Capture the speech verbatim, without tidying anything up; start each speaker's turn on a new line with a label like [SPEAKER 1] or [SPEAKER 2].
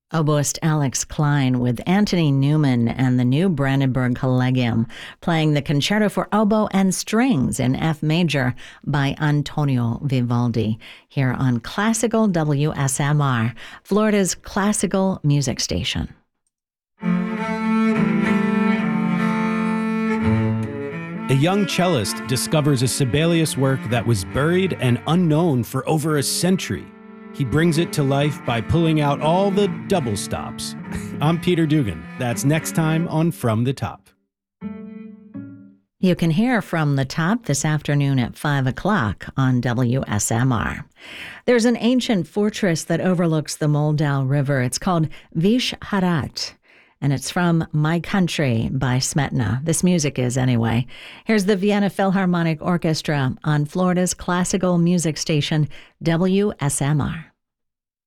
[SPEAKER 1] Oboist Alex Klein with Anthony Newman and the new Brandenburg Collegium playing the Concerto for Oboe and Strings in F major by Antonio Vivaldi here on Classical W S M R, Florida's classical music station.
[SPEAKER 2] A young cellist discovers a Sibelius work that was buried and unknown for over a century. He brings it to life by pulling out all the double stops. I'm Peter Dugan. That's next time on From the Top.
[SPEAKER 1] You can hear From the Top this afternoon at five o'clock on W S M R. There's an ancient fortress that overlooks the Moldau River. It's called Vyshharat, and it's from My Country by Smetana. This music is, anyway. Here's the Vienna Philharmonic Orchestra on Florida's classical music station, W S M R.